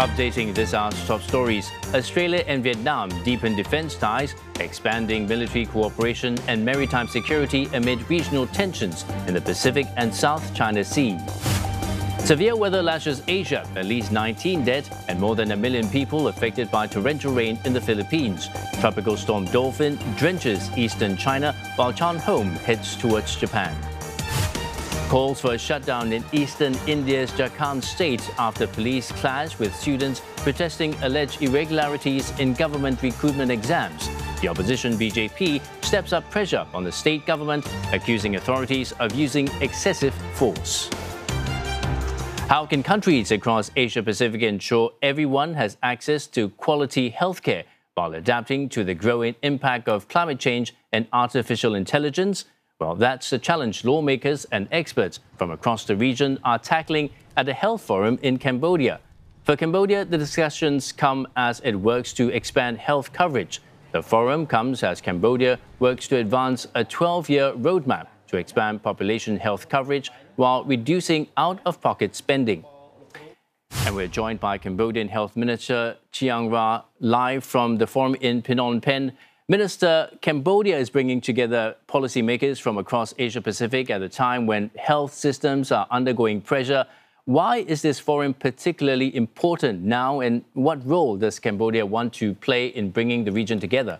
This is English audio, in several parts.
Updating this hour's top stories, Australia and Vietnam deepen defence ties, expanding military cooperation and maritime security amid regional tensions in the Pacific and South China Sea. Severe weather lashes Asia, at least 19 dead and more than 1 million people affected by torrential rain in the Philippines. Tropical storm Dolphin drenches eastern China while Chan Home heads towards Japan. Calls for a shutdown in eastern India's Jharkhand state after police clash with students protesting alleged irregularities in government recruitment exams. The opposition BJP steps up pressure on the state government, accusing authorities of using excessive force. How can countries across Asia-Pacific ensure everyone has access to quality healthcare while adapting to the growing impact of climate change and artificial intelligence? Well, that's the challenge lawmakers and experts from across the region are tackling at the Health Forum in Cambodia. For Cambodia, the discussions come as it works to expand health coverage. The forum comes as Cambodia works to advance a 12-year roadmap to expand population health coverage while reducing out-of-pocket spending. And we're joined by Cambodian Health Minister Chiang Ra live from the forum in Phnom Penh. Minister, Cambodia is bringing together policymakers from across Asia-Pacific at a time when health systems are undergoing pressure. Why is this forum particularly important now, and what role does Cambodia want to play in bringing the region together?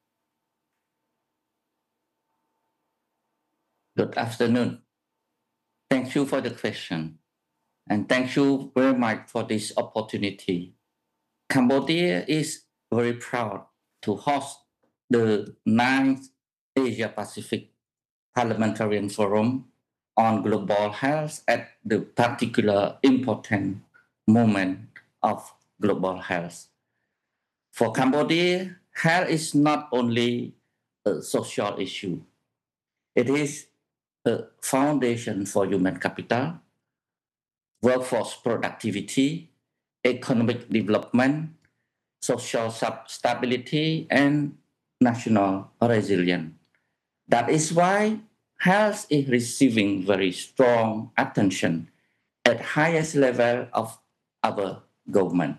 Good afternoon. Thank you for the question, and thank you very much for this opportunity. Cambodia is very proud to host the 9th Asia-Pacific Parliamentarian Forum on Global Health at the particular important moment of global health. For Cambodia, health is not only a social issue. It is a foundation for human capital, workforce productivity, economic development, social stability, and national resilience. That is why health is receiving very strong attention at highest level of our government.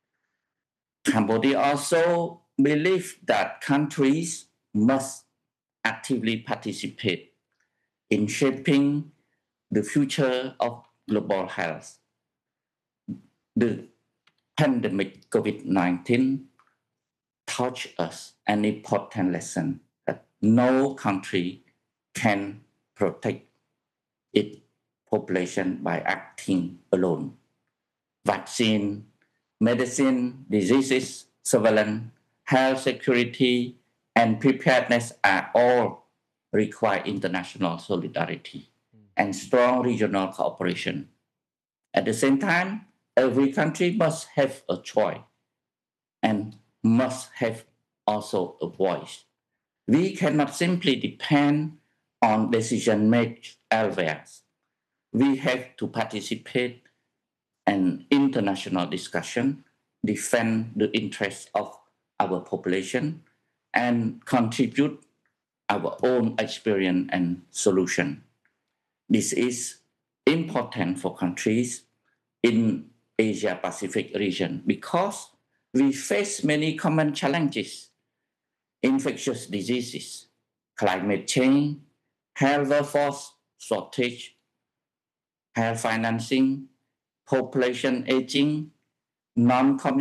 Cambodia also believes that countries must actively participate in shaping the future of global health. The pandemic COVID-19 taught us an important lesson that no country can protect its population by acting alone. Vaccine, medicine, diseases, surveillance, health security, and preparedness are all require international solidarity and strong regional cooperation. At the same time, every country must have a choice and must have also a voice. We cannot simply depend on decision made elsewhere. We have to participate in international discussion, defend the interests of our population, and contribute our own experience and solution. This is important for countries in Asia-Pacific region because we face many common challenges: infectious diseases, climate change, health workforce shortage, health financing, population aging, non-communicable